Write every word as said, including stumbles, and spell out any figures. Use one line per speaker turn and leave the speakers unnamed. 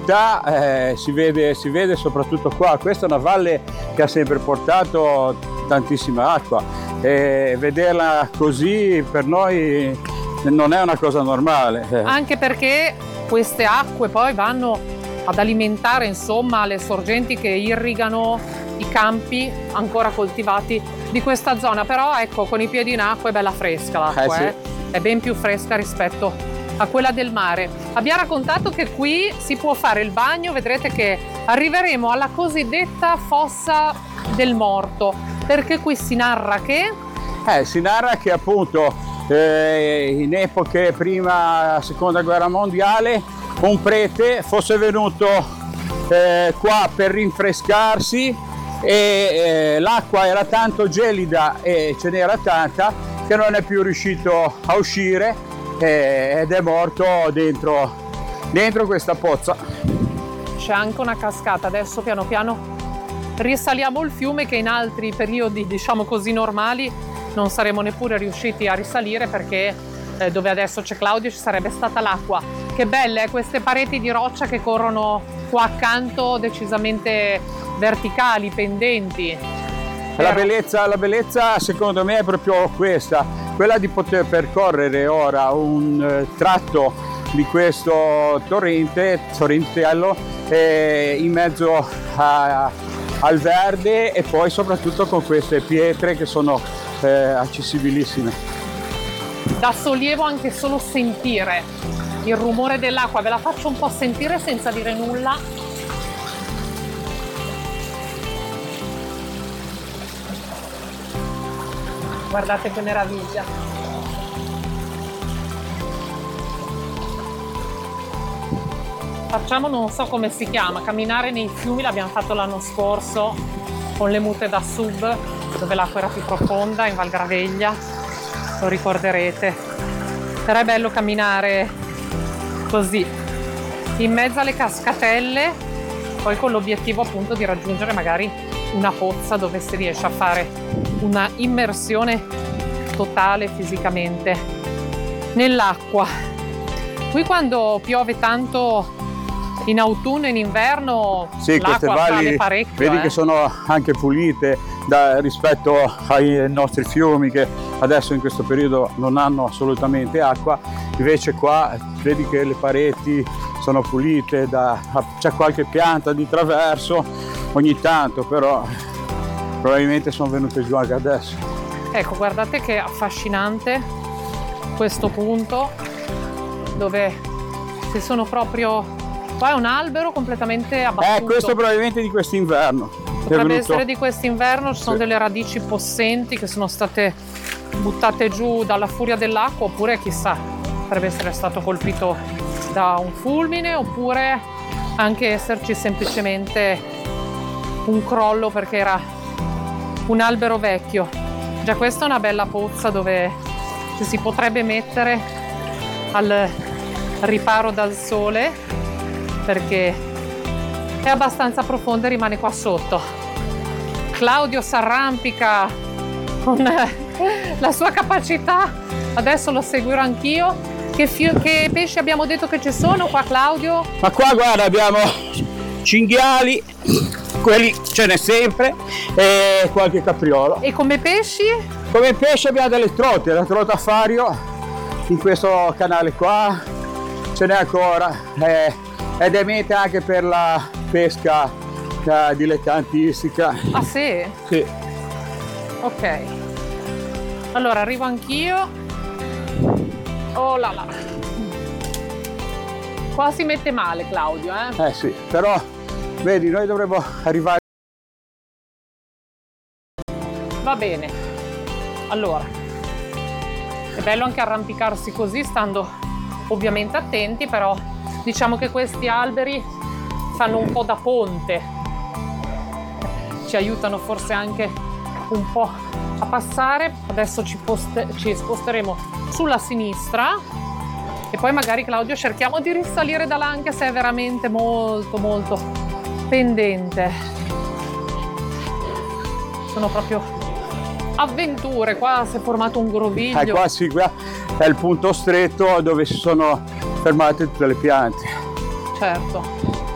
città eh, si vede, si vede soprattutto qua. Questa è una valle che ha sempre portato tantissima acqua e vederla così per noi non è una cosa normale.
Anche perché queste acque poi vanno ad alimentare insomma le sorgenti che irrigano i campi ancora coltivati di questa zona, però ecco, con i piedi in acqua è bella fresca l'acqua, eh, sì. eh? È ben più fresca rispetto a quella del mare. Abbiamo raccontato che qui si può fare il bagno, vedrete che arriveremo alla cosiddetta fossa del morto, perché qui si narra che...
Eh, si narra che appunto eh, in epoche prima seconda guerra mondiale un prete fosse venuto eh, qua per rinfrescarsi e eh, l'acqua era tanto gelida e ce n'era tanta che non è più riuscito a uscire eh, ed è morto dentro, dentro questa pozza.
C'è anche una cascata, adesso piano piano risaliamo il fiume che in altri periodi, diciamo così, normali non saremmo neppure riusciti a risalire, perché eh, dove adesso c'è Claudio ci sarebbe stata l'acqua. Che belle eh, queste pareti di roccia che corrono qua accanto, decisamente verticali, pendenti.
La bellezza, la bellezza secondo me è proprio questa, quella di poter percorrere ora un eh, tratto di questo torrente, torrentello, eh, in mezzo a, al verde e poi soprattutto con queste pietre che sono eh, accessibilissime.
Da sollievo anche solo sentire il rumore dell'acqua, ve la faccio un po' sentire senza dire nulla. Guardate che meraviglia. Facciamo, non so come si chiama, camminare nei fiumi, l'abbiamo fatto l'anno scorso con le mute da sub, dove l'acqua era più profonda, in Val Graveglia, lo ricorderete. Però è bello camminare così, in mezzo alle cascatelle, poi con l'obiettivo appunto di raggiungere magari una pozza dove si riesce a fare una immersione totale fisicamente nell'acqua. Qui quando piove tanto in autunno e in inverno, sì, l'acqua sale parecchio.
Vedi eh. che sono anche pulite da, rispetto ai nostri fiumi che adesso in questo periodo non hanno assolutamente acqua, invece qua vedi che le pareti sono pulite, da, c'è qualche pianta di traverso ogni tanto, però probabilmente sono venute giù anche adesso.
Ecco, guardate che affascinante questo punto dove ci sono proprio... Qua è un albero completamente abbattuto.
Eh, questo probabilmente di quest'inverno.
Potrebbe venuto... essere di quest'inverno, ci sono sì. delle radici possenti che sono state buttate giù dalla furia dell'acqua, oppure chissà, potrebbe essere stato colpito da un fulmine, oppure anche esserci semplicemente un crollo perché era un albero vecchio. Già questa è una bella pozza dove ci si potrebbe mettere al riparo dal sole, perché è abbastanza profonda e rimane qua sotto. Claudio s'arrampica con la sua capacità, adesso lo seguirò anch'io. Che, che pesci abbiamo detto che ci sono qua, Claudio?
Ma qua guarda, abbiamo cinghiali, quelli ce n'è sempre, e qualche capriolo.
E come pesci?
Come pesci abbiamo delle trote, la trota fario in questo canale qua ce n'è ancora, eh, ed è mete anche per la pesca eh, dilettantistica.
Ah sì?
Sì.
Ok, allora arrivo anch'io. Oh là là, qua si mette male Claudio, eh?
Eh sì, però vedi, noi dovremmo arrivare.
Va bene, allora è bello anche arrampicarsi così, stando ovviamente attenti, però diciamo che questi alberi fanno un po' da ponte, ci aiutano forse anche un po' a passare. Adesso ci, poste- ci sposteremo sulla sinistra e poi magari, Claudio, cerchiamo di risalire da là, anche se è veramente molto molto pendente. Sono proprio avventure, qua si è formato un groviglio.
Eh, qua sì, qua è il punto stretto dove si sono fermate tutte le piante.
Certo.